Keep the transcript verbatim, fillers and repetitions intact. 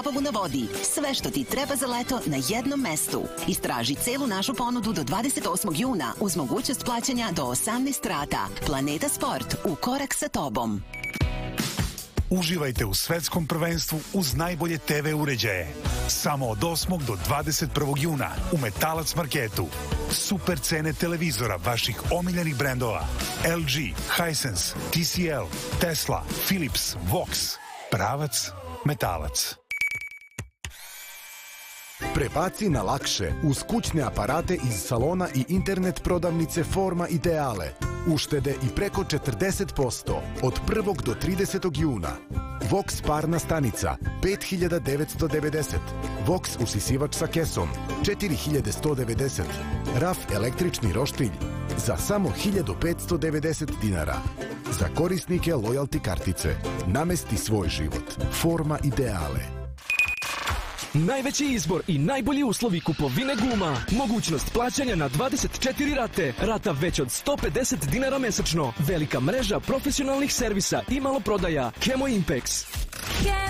Zabavu na vodi. Sve što ti treba za leto na jednom mestu. Istraži celu našu ponudu do dvadeset osmog juna uz mogućnost plaćanja do osamnaest rata. Planeta Sport, u korak sa tobom. Uživajte u svetskom prvenstvu uz najbolje te ve uređaje. Samo od osmog do dvadeset prvog juna u Metalac marketu. Super cene televizora vaših omiljenih brendova. el dži, Hisense, ti si el, Tesla, Philips, Vox. Pravac Metalac. Prebaci na lakše uz kućne aparate iz salona i internet prodavnice Forma Ideale. Uštede i preko četrdeset posto od prvog do tridesetog juna. Vox parna stanica pet hiljada devetsto devedeset. Vox usisivač sa kesom četiri hiljade sto devedeset. Raf električni roštilj za samo hiljadu petsto devedeset dinara. Za korisnike lojalty kartice. Namesti svoj život. Forma Ideale. Najveći izbor i najbolji uslovi kupovine guma. Mogućnost plaćanja na dvadeset četiri rate. Rata već od sto pedeset dinara mesečno. Velika mreža profesionalnih servisa i maloprodaja. Chemo Impex.